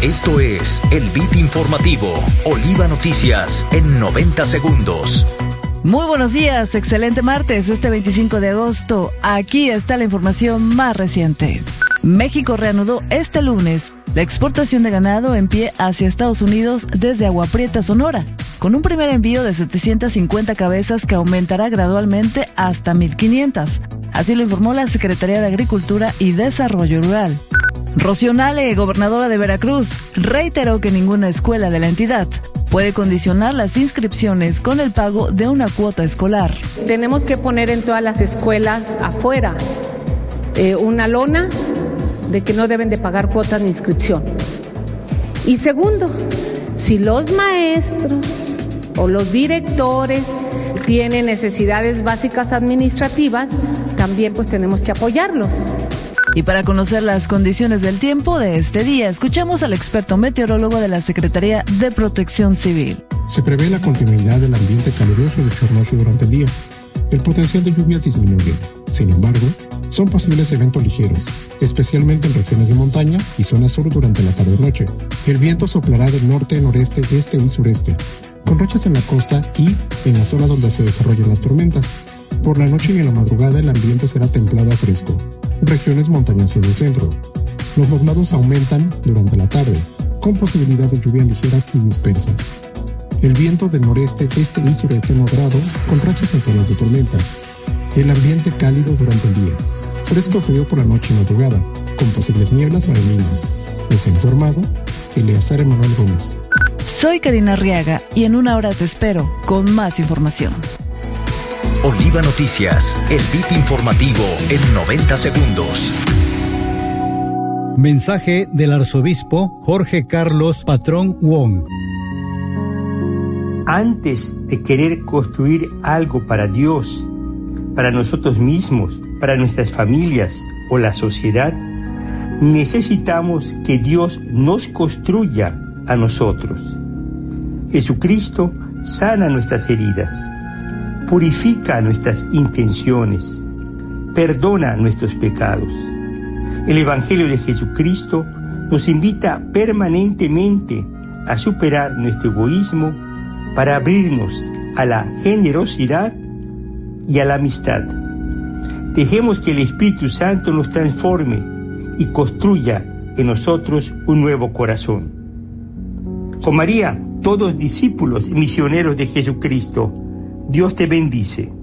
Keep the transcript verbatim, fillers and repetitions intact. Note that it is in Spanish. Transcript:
Esto es el Beat Informativo, Oliva Noticias en noventa segundos. Muy buenos días, excelente martes, este veinticinco de agosto. Aquí está la información más reciente. México reanudó este lunes la exportación de ganado en pie hacia Estados Unidos desde Agua Prieta, Sonora, con un primer envío de setecientas cincuenta cabezas que aumentará gradualmente hasta mil quinientas. Así lo informó la Secretaría de Agricultura y Desarrollo Rural. Rocío Nale, gobernadora de Veracruz, reiteró que ninguna escuela de la entidad puede condicionar las inscripciones con el pago de una cuota escolar. Tenemos que poner en todas las escuelas afuera eh, una lona de que no deben de pagar cuotas de inscripción. Y segundo, si los maestros o los directores tienen necesidades básicas administrativas, también pues tenemos que apoyarlos. Y para conocer las condiciones del tiempo de este día, escuchamos al experto meteorólogo de la Secretaría de Protección Civil. Se prevé la continuidad del ambiente caluroso y bochornoso durante el día. El potencial de lluvias disminuye. Sin embargo, son posibles eventos ligeros, especialmente en regiones de montaña y zona sur durante la tarde-noche. El viento soplará del norte, noreste, este y sureste, con rachas en la costa y en la zona donde se desarrollan las tormentas. Por la noche y en la madrugada el ambiente será templado a fresco. Regiones montañosas del centro. Los nublados aumentan durante la tarde, con posibilidad de lluvias ligeras y dispersas. El viento del noreste, este y sureste moderado, con rachas en zonas de tormenta. El ambiente cálido durante el día. Fresco frío por la noche y madrugada, con posibles nieblas o neblinas. Les ha informado Eleazar Emanuel Gómez. Soy Karina Arriaga y en una hora te espero con más información. Oliva Noticias, el Beat Informativo en noventa segundos. Mensaje del arzobispo Jorge Carlos Patrón Wong. Antes de querer construir algo para Dios, para nosotros mismos, para nuestras familias o la sociedad, necesitamos que Dios nos construya a nosotros. Jesucristo sana nuestras heridas, purifica nuestras intenciones, perdona nuestros pecados. El Evangelio de Jesucristo nos invita permanentemente a superar nuestro egoísmo para abrirnos a la generosidad y a la amistad. Dejemos que el Espíritu Santo nos transforme y construya en nosotros un nuevo corazón. Con María, todos discípulos y misioneros de Jesucristo, Dios te bendice.